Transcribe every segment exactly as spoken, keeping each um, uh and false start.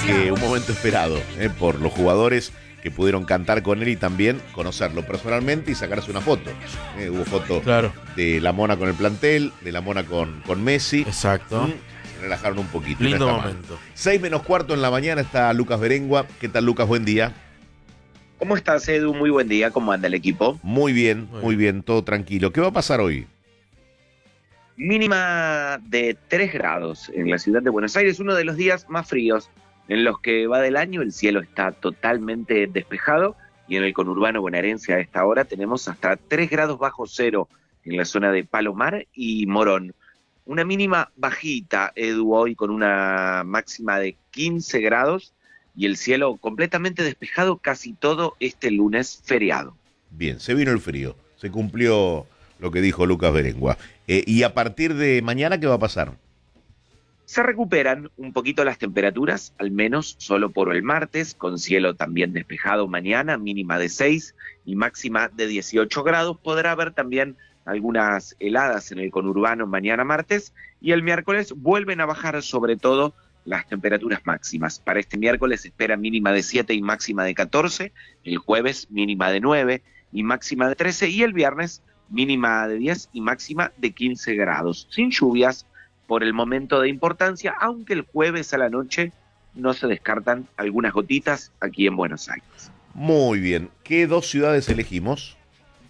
que un momento esperado eh, por los jugadores que pudieron cantar con él y también conocerlo personalmente y sacarse una foto. Eh, hubo foto claro. de la Mona con el plantel, de la Mona con, con Messi. Exacto. Mm, se relajaron un poquito. Lindo no momento. Mal. Seis menos cuarto en la mañana está Lucas Berengua. ¿Qué tal, Lucas? Buen día. ¿Cómo estás, Edu? Muy buen día. ¿Cómo anda el equipo? Muy bien, muy, muy bien. bien, todo tranquilo. ¿Qué va a pasar hoy? Mínima de tres grados en la ciudad de Buenos Aires, uno de los días más fríos en los que va del año. El cielo está totalmente despejado y en el conurbano bonaerense a esta hora tenemos hasta tres grados bajo cero en la zona de Palomar y Morón. Una mínima bajita, Edu, hoy con una máxima de quince grados y el cielo completamente despejado casi todo este lunes feriado. Bien, se vino el frío, se cumplió lo que dijo Lucas Berengua. Eh, y a partir de mañana, ¿qué va a pasar? Se recuperan un poquito las temperaturas, al menos solo por el martes, con cielo también despejado mañana, mínima de seis y máxima de dieciocho grados. Podrá haber también algunas heladas en el conurbano mañana martes y el miércoles vuelven a bajar sobre todo las temperaturas máximas. Para este miércoles se espera mínima de siete y máxima de catorce, el jueves mínima de nueve y máxima de trece y el viernes mínima de diez y máxima de quince grados. Sin lluvias por el momento de importancia, aunque el jueves a la noche no se descartan algunas gotitas aquí en Buenos Aires. Muy bien. ¿Qué dos ciudades elegimos?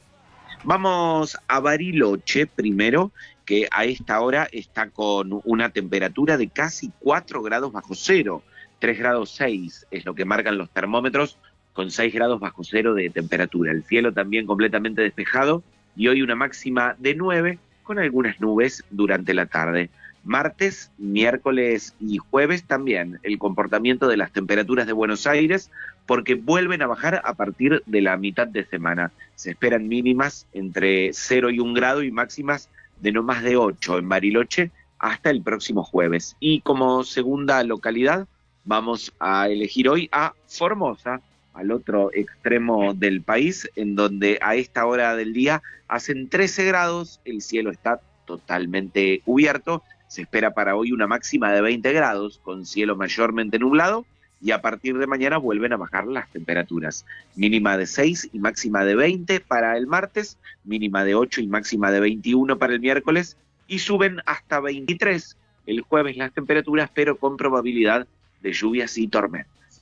Vamos a Bariloche primero, que a esta hora está con una temperatura de casi cuatro grados bajo cero, tres grados seis es lo que marcan los termómetros, con seis grados bajo cero de temperatura. El cielo también completamente despejado y hoy una máxima de nueve con algunas nubes durante la tarde. Martes, miércoles y jueves también el comportamiento de las temperaturas de Buenos Aires, porque vuelven a bajar a partir de la mitad de semana. Se esperan mínimas entre cero y un grado y máximas de no más de ocho en Bariloche hasta el próximo jueves. Y como segunda localidad vamos a elegir hoy a Formosa, al otro extremo del país, en donde a esta hora del día hacen trece grados, el cielo está totalmente cubierto. Se espera para hoy una máxima de veinte grados, con cielo mayormente nublado, y a partir de mañana vuelven a bajar las temperaturas. Mínima de seis y máxima de veinte para el martes, mínima de ocho y máxima de veintiuno para el miércoles, y suben hasta veintitrés el jueves las temperaturas, pero con probabilidad de lluvias y tormentas.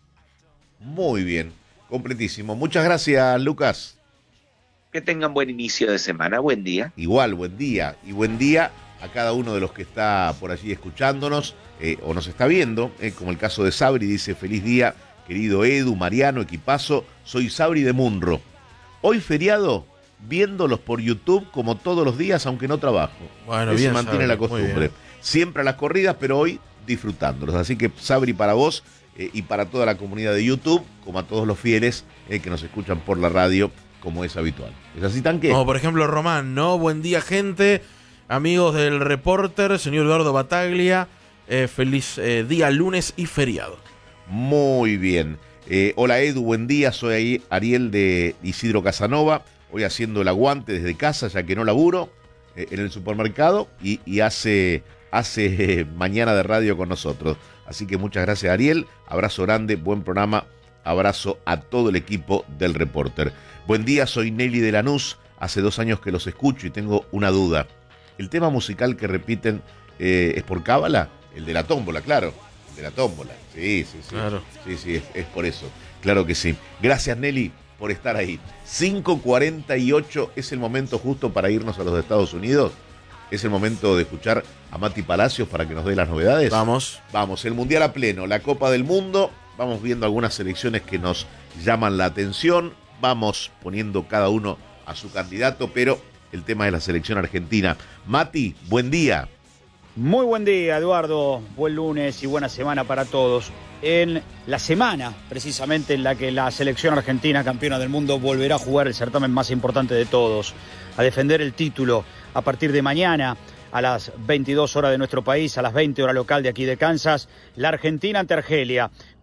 Muy bien, completísimo. Muchas gracias, Lucas. Que tengan buen inicio de semana, buen día. Igual, buen día, y buen día a cada uno de los que está por allí escuchándonos eh, o nos está viendo, eh, como el caso de Sabri, dice: feliz día, querido Edu, Mariano, equipazo, soy Sabri de Munro. Hoy feriado, viéndolos por YouTube como todos los días, aunque no trabajo. Bueno, Ese bien, mantiene Sabri, la costumbre. Siempre a las corridas, pero hoy disfrutándolos. Así que, Sabri, para vos eh, y para toda la comunidad de YouTube, como a todos los fieles eh, que nos escuchan por la radio, como es habitual. ¿Es así, Tanque? Como por ejemplo Román, ¿no? Buen día, gente. Amigos del Reporter, señor Eduardo Bataglia, eh, feliz eh, día lunes y feriado. Muy bien. Eh, hola Edu, buen día, soy Ariel de Isidro Casanova, hoy haciendo el aguante desde casa, ya que no laburo eh, en el supermercado y, y hace, hace eh, mañana de radio con nosotros. Así que muchas gracias, Ariel, abrazo grande, buen programa, abrazo a todo el equipo del Reporter. Buen día, soy Nelly de Lanús, hace dos años que los escucho y tengo una duda. El tema musical que repiten eh, es por cábala, el de la tómbola, claro, el de la tómbola, sí, sí, sí, claro. sí, sí, es, es por eso, claro que sí. Gracias, Nelly, por estar ahí. cinco cuarenta y ocho es el momento justo para irnos a los Estados Unidos, es el momento de escuchar a Mati Palacios para que nos dé las novedades. Vamos. Vamos, el Mundial a pleno, la Copa del Mundo, vamos viendo algunas selecciones que nos llaman la atención, vamos poniendo cada uno a su candidato, pero el tema de la selección argentina. Mati, buen día. Muy buen día, Eduardo. Buen lunes y buena semana para todos. En la semana, precisamente, en la que la selección argentina, campeona del mundo, volverá a jugar el certamen más importante de todos, a defender el título a partir de mañana, a las veintidós horas de nuestro país, a las veinte horas local de aquí de Kansas, la Argentina ante Argelia.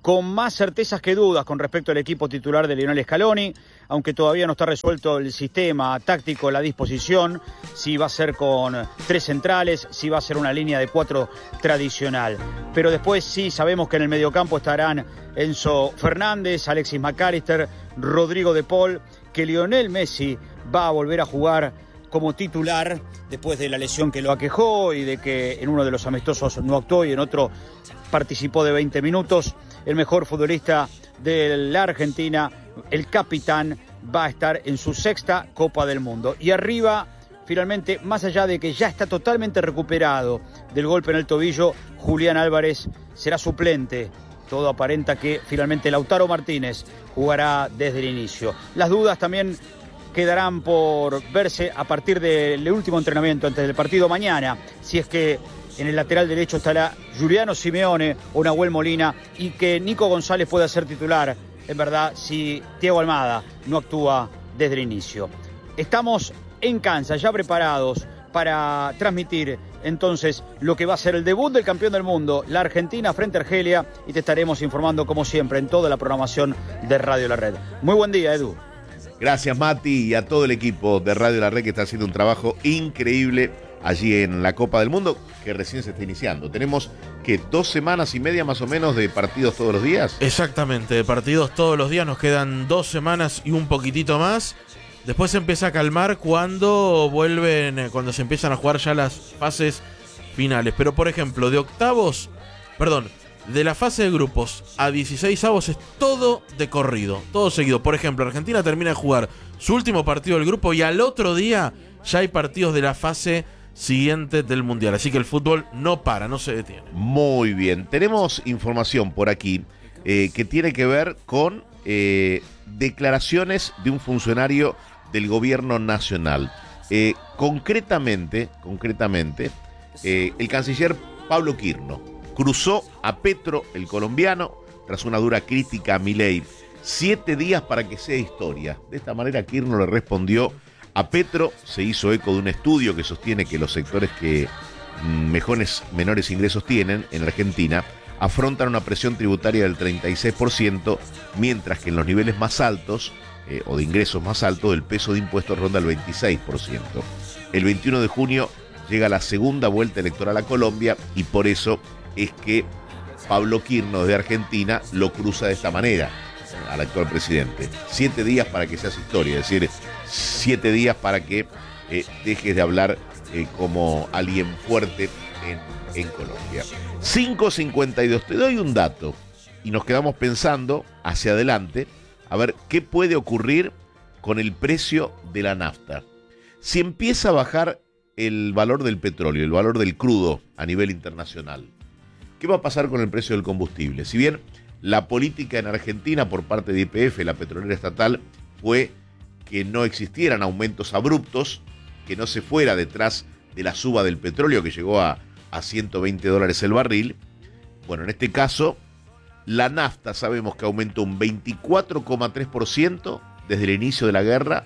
con más certezas que dudas con respecto al equipo titular de Lionel Scaloni, aunque todavía no está resuelto el sistema táctico, la disposición, si va a ser con tres centrales, si va a ser una línea de cuatro tradicional. Pero después sí sabemos que en el mediocampo estarán Enzo Fernández, Alexis McAllister, Rodrigo de Paul, que Lionel Messi va a volver a jugar como titular después de la lesión que lo aquejó y de que en uno de los amistosos no actuó y en otro participó de veinte minutos. El mejor futbolista de la Argentina, el capitán, va a estar en su sexta Copa del Mundo. Y arriba, finalmente, más allá de que ya está totalmente recuperado del golpe en el tobillo, Julián Álvarez será suplente. Todo aparenta que finalmente Lautaro Martínez jugará desde el inicio. Las dudas también quedarán por verse a partir del último entrenamiento antes del partido mañana, si es que en el lateral derecho estará Giuliano Simeone o Nahuel Molina y que Nico González pueda ser titular, en verdad, si Thiago Almada no actúa desde el inicio. Estamos en Kansas, ya preparados para transmitir entonces lo que va a ser el debut del campeón del mundo, la Argentina frente a Argelia, y te estaremos informando como siempre en toda la programación de Radio La Red. Muy buen día, Edu. Gracias, Mati, y a todo el equipo de Radio La Red que está haciendo un trabajo increíble allí en la Copa del Mundo, que recién se está iniciando. Tenemos, que dos semanas y media más o menos de partidos todos los días. Exactamente, de partidos todos los días. Nos quedan dos semanas y un poquitito más. Después se empieza a calmar cuando vuelven, cuando se empiezan a jugar ya las fases finales. Pero, por ejemplo, de octavos, perdón, de la fase de grupos a dieciséis avos es todo de corrido, todo seguido. Por ejemplo, Argentina termina de jugar su último partido del grupo y al otro día ya hay partidos de la fase siguiente del Mundial. Así que el fútbol no para, no se detiene. Muy bien, tenemos información por aquí eh, que tiene que ver con eh, declaraciones de un funcionario del gobierno nacional. Eh, concretamente, concretamente, eh, el canciller Pablo Quirno cruzó a Petro, el colombiano, tras una dura crítica a Milei. Siete días para que sea historia. De esta manera Quirno le respondió a Petro, se hizo eco de un estudio que sostiene que los sectores que mejores, menores ingresos tienen en Argentina afrontan una presión tributaria del treinta y seis por ciento, mientras que en los niveles más altos, eh, o de ingresos más altos, el peso de impuestos ronda el veintiséis por ciento. El veintiuno de junio llega la segunda vuelta electoral a Colombia y por eso es que Pablo Quirno de Argentina lo cruza de esta manera al actual presidente. Siete días para que seas historia, es decir, siete días para que eh, dejes de hablar eh, como alguien fuerte en, en Colombia. cinco cincuenta y dos, te doy un dato y nos quedamos pensando hacia adelante a ver qué puede ocurrir con el precio de la nafta. Si empieza a bajar el valor del petróleo, el valor del crudo a nivel internacional, ¿qué va a pasar con el precio del combustible? Si bien la política en Argentina por parte de Y P F, la petrolera estatal, fue que no existieran aumentos abruptos, que no se fuera detrás de la suba del petróleo que llegó a, a ciento veinte dólares el barril. Bueno, en este caso, la nafta sabemos que aumentó un veinticuatro coma tres por ciento desde el inicio de la guerra.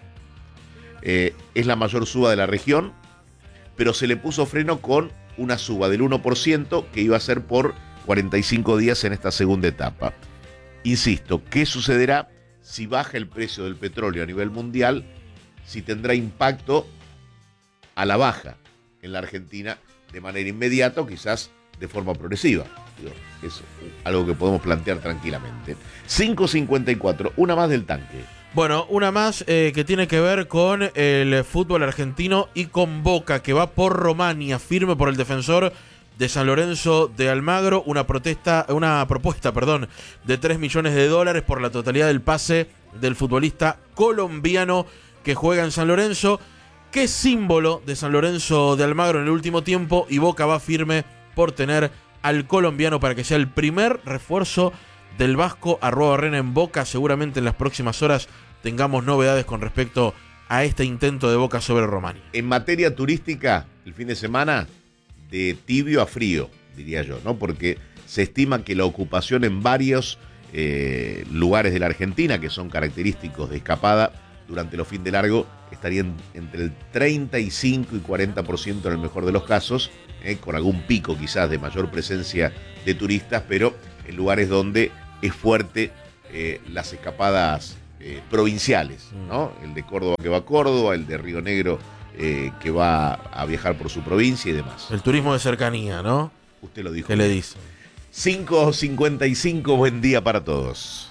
Eh, es la mayor suba de la región, pero se le puso freno con una suba del uno por ciento que iba a ser por cuarenta y cinco días en esta segunda etapa. Insisto, ¿qué sucederá si baja el precio del petróleo a nivel mundial? Si tendrá impacto a la baja en la Argentina de manera inmediata o quizás de forma progresiva. Es algo que podemos plantear tranquilamente. cinco cincuenta y cuatro, una más del tanque. Bueno, una más eh, que tiene que ver con el fútbol argentino y con Boca, que va por Romania, firme por el defensor de San Lorenzo de Almagro, una protesta, una propuesta, perdón, de tres millones de dólares por la totalidad del pase del futbolista colombiano que juega en San Lorenzo. Qué símbolo de San Lorenzo de Almagro en el último tiempo, y Boca va firme por tener al colombiano para que sea el primer refuerzo del Vasco Arruabarrena en Boca. Seguramente en las próximas horas tengamos novedades con respecto a este intento de Boca sobre Romania. En materia turística, el fin de semana de tibio a frío, diría yo, ¿no? Porque se estima que la ocupación en varios eh, lugares de la Argentina, que son característicos de escapada durante los fin de largo, estarían entre el treinta y cinco y cuarenta por ciento en el mejor de los casos, eh, con algún pico quizás de mayor presencia de turistas, pero en lugares donde es fuerte eh, las escapadas eh, provinciales, ¿no? El de Córdoba que va a Córdoba, el de Río Negro eh, que va a viajar por su provincia y demás. El turismo de cercanía, ¿no? Usted lo dijo. ¿Qué le dice? cinco cincuenta y cinco, buen día para todos.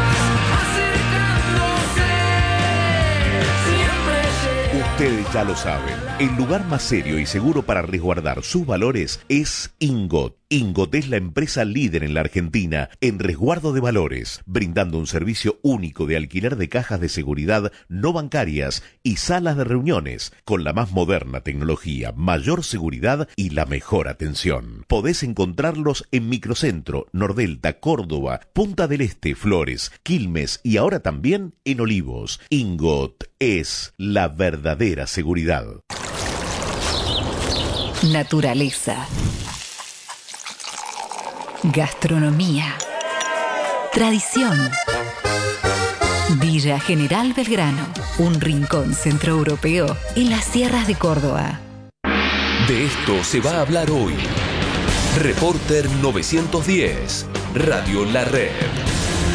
Ustedes ya lo saben, el lugar más serio y seguro para resguardar sus valores es Ingot. Ingot es la empresa líder en la Argentina en resguardo de valores, brindando un servicio único de alquiler de cajas de seguridad no bancarias y salas de reuniones, con la más moderna tecnología, mayor seguridad y la mejor atención. Podés encontrarlos en Microcentro, Nordelta, Córdoba, Punta del Este, Flores, Quilmes y ahora también en Olivos. Ingot es la verdadera seguridad. Naturaleza. Gastronomía. Tradición. Villa General Belgrano, un rincón centroeuropeo en las sierras de Córdoba. De esto se va a hablar hoy. Reporter novecientos diez, Radio La Red.